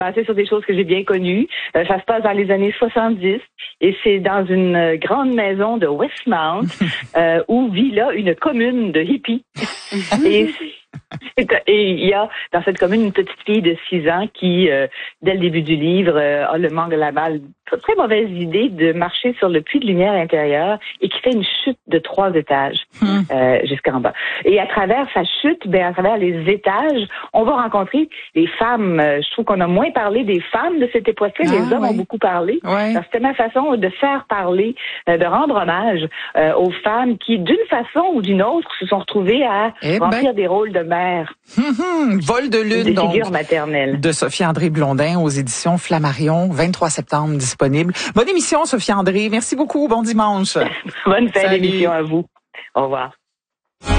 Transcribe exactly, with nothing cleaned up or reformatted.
basé sur des choses que j'ai bien connues. Euh, ça se passe dans les années soixante-dix et c'est dans une grande maison de Westmount euh, où vit là une commune de hippies. et Et il y a dans cette commune une petite fille de six ans qui, euh, dès le début du livre, euh, a le manque, la mal, très mauvaise idée de marcher sur le puits de lumière intérieur et qui fait une chute de trois étages hum. euh, jusqu'en bas. Et à travers sa chute, ben à travers les étages, on va rencontrer les femmes. Euh, je trouve qu'on a moins parlé des femmes de cette époque-là. Ah, les hommes oui. ont beaucoup parlé. Oui. C'était ma façon de faire parler, euh, de rendre hommage euh, aux femmes qui, d'une façon ou d'une autre, se sont retrouvées à eh remplir ben. des rôles de mère. Hum, hum, Vol de lune, des donc, figures maternelles. De Sophie-André Blondin aux éditions Flammarion, vingt-trois septembre disponible. Bonne émission, Sophie-André. Merci beaucoup. Bon dimanche. Bonne fin d'émission à vous. Au revoir.